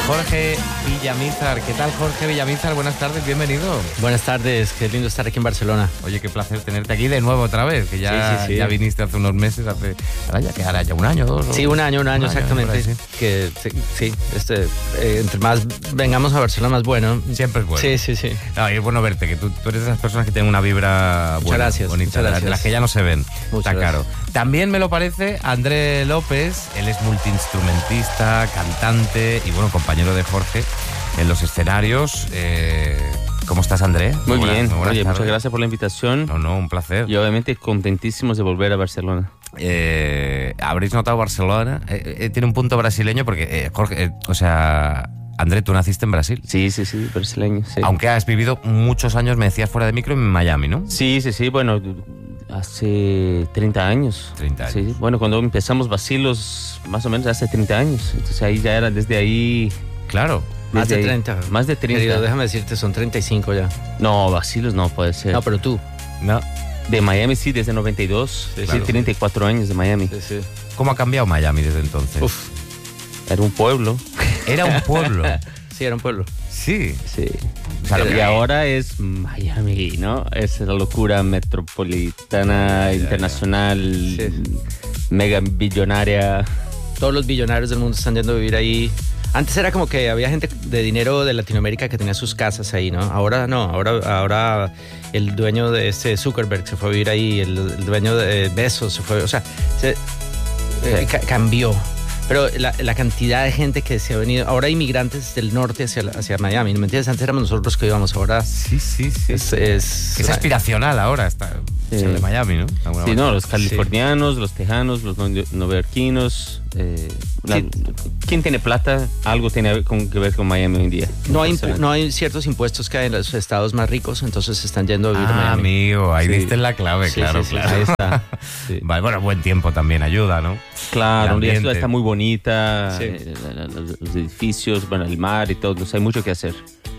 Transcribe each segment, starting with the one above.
Jorge Villamizar. ¿Qué tal, Jorge Villamizar? Buenas tardes, bienvenido. Buenas tardes, qué lindo estar aquí en Barcelona. Oye, qué placer tenerte aquí de nuevo otra vez, que ya, ya viniste hace unos meses, ahora ya un año, dos. Sí, un año exactamente. Sí. Que sí, entre más vengamos a Barcelona, más bueno. Siempre es bueno. Sí. No, y es bueno verte, que tú eres de esas personas que tienen una vibra buena, gracias, bonita, muchas gracias. de las que ya no se ven. Muchas Está claro. También me lo parece André López, él es multiinstrumentista, cantante y bueno, compañero de Jorge en los escenarios. ¿Cómo estás, André? Muy bien. Oye, tardes. muchas gracias por la invitación. No, un placer. Y obviamente contentísimos de volver a Barcelona. Habréis notado Barcelona. Tiene un punto brasileño porque, Jorge, André, tú naciste en Brasil. Sí, brasileño, sí. Aunque has vivido muchos años, me decías, fuera de micro, en Miami, ¿no? Sí, bueno, hace 30 años. 30 años. Sí, bueno, cuando empezamos Bacilos, más o menos hace 30 años. Entonces ahí ya era desde ahí... Claro. Más de 30. Más de 30. Querido, déjame decirte, son 35 ya. No, Bacilos no puede ser. No, pero tú. No. De Miami sí, desde 92. Sí, claro. 34 años de Miami. Sí. ¿Cómo ha cambiado Miami desde entonces? Uf. Era un pueblo. Era un pueblo. Sí, era un pueblo. Sí. O sea, y ahora es Miami, ¿no? Es la locura metropolitana, internacional, mega billonaria. Todos los billonarios del mundo están yendo a vivir ahí. Antes era como que había gente de dinero de Latinoamérica que tenía sus casas ahí, ¿no? Ahora no, ahora el dueño de Zuckerberg se fue a vivir ahí, el dueño de Bezos se fue, o sea, cambió. Pero la cantidad de gente que se ha venido, ahora hay inmigrantes del norte hacia Miami, ¿no me entiendes? Antes éramos nosotros los que íbamos, ahora... Sí. Es aspiracional ahora, el de Miami, ¿no? Sí, no, los californianos, los tejanos, los neoyorquinos. ¿Quién tiene plata? Algo tiene que ver con Miami hoy en día. No hay ciertos impuestos que hay en los estados más ricos, entonces se están yendo a vivir a Miami. Amigo, ahí diste la clave, claro. Ahí está. Sí. Vale, bueno, buen tiempo también ayuda, ¿no? Claro, la ciudad está muy bonita, los edificios, bueno, el mar y todo, entonces hay mucho que hacer.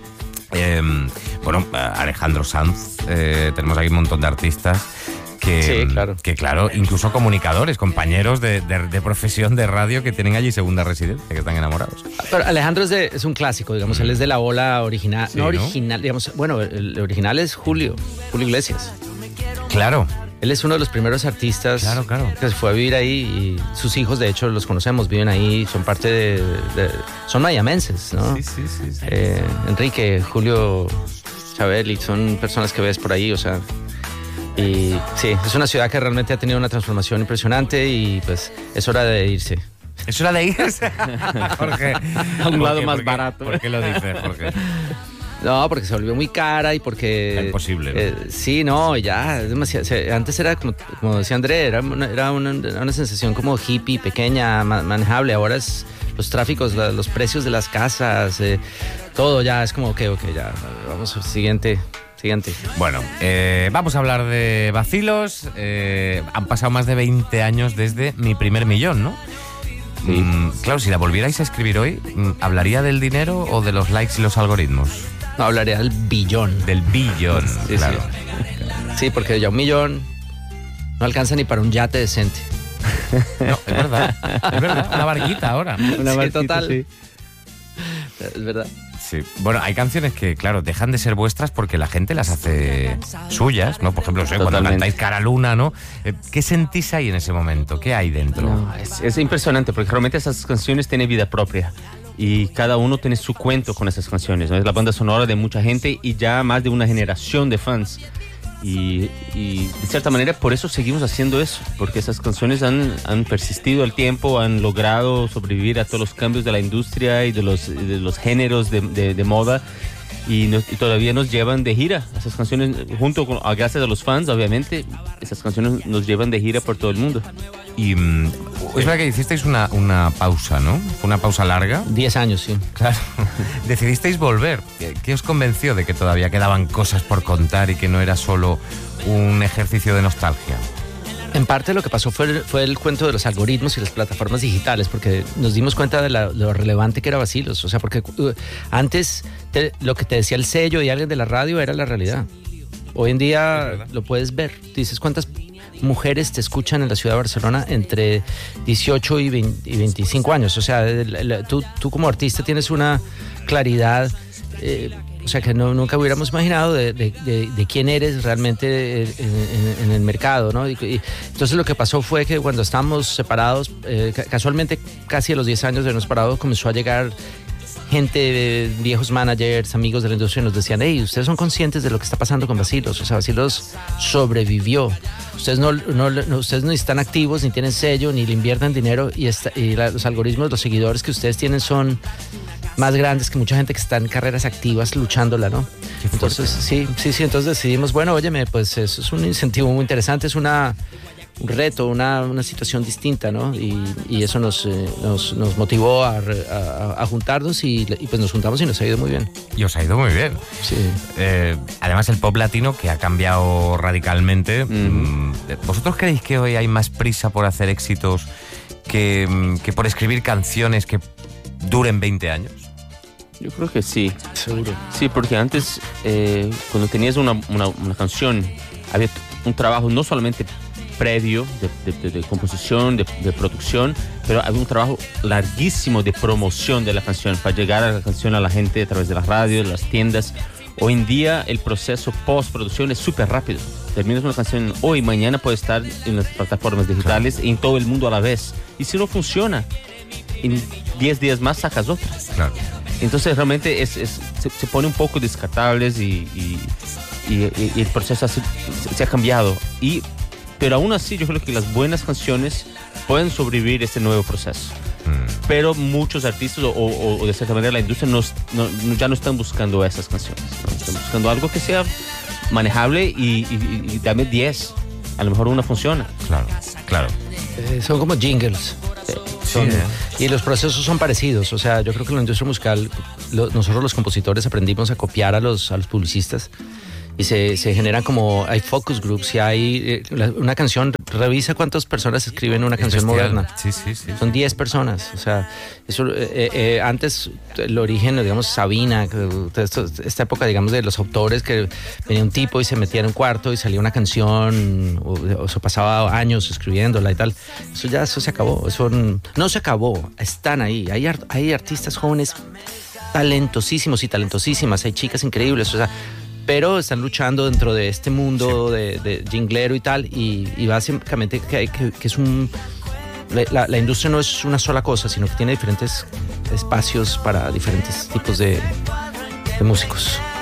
Alejandro Sanz, tenemos aquí un montón de artistas que claro, incluso comunicadores, compañeros de profesión de radio que tienen allí segunda residencia, que están enamorados. Pero Alejandro es un clásico, digamos, él es de la ola original, sí, no original, digamos, bueno, el original es Julio Iglesias. Claro. Él es uno de los primeros artistas que se fue a vivir ahí y sus hijos, de hecho, los conocemos, viven ahí, son parte son mayamenses, ¿no? Sí. Enrique, Julio, Chabeli, son personas que ves por ahí, o sea... Y sí, es una ciudad que realmente ha tenido una transformación impresionante y pues es hora de irse. ¿Es hora de irse? Jorge, a un lado más barato. ¿Por qué lo dices, Jorge? No, porque se volvió muy cara y porque... Es imposible, ¿no? Sí, no, ya, es demasiado. Antes era, como decía André, era una sensación como hippie, pequeña, manejable. Ahora es los tráficos, los precios de las casas, todo ya es como, ok, ya, vamos al siguiente. Bueno, vamos a hablar de Bacilos. Han pasado más de 20 años desde Mi Primer Millón, ¿no? Sí. Claro, si la volvierais a escribir hoy, ¿hablaría del dinero o de los likes y los algoritmos? No, hablaría del billón. Del billón, claro. Sí, porque ya 1 millón no alcanza ni para un yate decente. No, es verdad. Una barquita ahora. Una barquita, total. Sí. Es verdad. Sí. Bueno, hay canciones que, claro, dejan de ser vuestras porque la gente las hace suyas, ¿no? Por ejemplo, cuando cantáis Cara Luna, ¿no? ¿Qué sentís ahí en ese momento? ¿Qué hay dentro? No, es impresionante porque realmente esas canciones tienen vida propia y cada uno tiene su cuento con esas canciones, ¿no? Es la banda sonora de mucha gente y ya más de una generación de fans. Y de cierta manera por eso seguimos haciendo eso, porque esas canciones han persistido al tiempo, han logrado sobrevivir a todos los cambios de la industria y de los géneros de moda y todavía nos llevan de gira. Esas canciones, gracias a los fans, obviamente, esas canciones nos llevan de gira por todo el mundo. Y es verdad que hicisteis una pausa, ¿no? Fue una pausa larga. 10 años, sí. Claro. Decidisteis volver. ¿Qué os convenció de que todavía quedaban cosas por contar y que no era solo un ejercicio de nostalgia? En parte lo que pasó fue el cuento de los algoritmos y las plataformas digitales, porque nos dimos cuenta de lo relevante que era Bacilos. O sea, porque antes lo que te decía el sello y alguien de la radio era la realidad. Hoy en día lo puedes ver. Dices, mujeres te escuchan en la ciudad de Barcelona entre 18 y 25 años. O sea, tú como artista tienes una claridad, o sea, que nunca hubiéramos imaginado de quién eres realmente en el mercado, ¿no? Y entonces lo que pasó fue que cuando estábamos separados, casualmente casi a los 10 años de habernos separado, comenzó a llegar gente, viejos managers, amigos de la industria, nos decían: hey, ustedes son conscientes de lo que está pasando con Bacilos. O sea, Bacilos sobrevivió. Ustedes ustedes no están activos, ni tienen sello, ni le invierten dinero, y los algoritmos, los seguidores que ustedes tienen son más grandes que mucha gente que está en carreras activas luchándola, ¿no? Entonces, sí, entonces decidimos, bueno, óyeme, pues eso es un incentivo muy interesante, es un reto, una situación distinta, ¿no? Y eso nos motivó a juntarnos y pues nos juntamos y nos ha ido muy bien. Y os ha ido muy bien. Sí. Además, el pop latino, que ha cambiado radicalmente. ¿Vosotros creéis que hoy hay más prisa por hacer éxitos que por escribir canciones que duren 20 años? Yo creo que sí. Seguro. Sí, porque antes, cuando tenías una canción, había un trabajo no solamente previo de composición, de producción, pero había un trabajo larguísimo de promoción de la canción para llegar a la canción a la gente a través de las radios, las tiendas. Hoy en día el proceso postproducción es súper rápido. Terminas una canción hoy, mañana puede estar en las plataformas digitales, claro, y en todo el mundo a la vez. Y si no funciona, en 10 días más sacas otra. Claro. Entonces realmente se pone un poco descartables y el proceso se ha cambiado. Pero aún así yo creo que las buenas canciones pueden sobrevivir este nuevo proceso. Pero muchos artistas o de cierta manera la industria ya no están buscando esas canciones, ¿no? Están buscando algo que sea manejable y dame 10. A lo mejor una funciona. Claro. Son como jingles. Y los procesos son parecidos. O sea, yo creo que en la industria musical nosotros los compositores aprendimos a copiar a los publicistas. Y se generan hay focus groups y hay una canción. Revisa cuántas personas escriben una canción moderna. Sí. Son 10 personas. O sea, eso, antes el origen, digamos, Sabina, esta época, digamos, de los autores, que venía un tipo y se metía en un cuarto y salía una canción, o se pasaba años escribiéndola y tal. Eso se acabó. Eso no se acabó. Están ahí. Hay artistas jóvenes talentosísimos y talentosísimas. Hay chicas increíbles. O sea, pero están luchando dentro de este mundo de jinglero y tal, y básicamente que es la industria no es una sola cosa, sino que tiene diferentes espacios para diferentes tipos de músicos.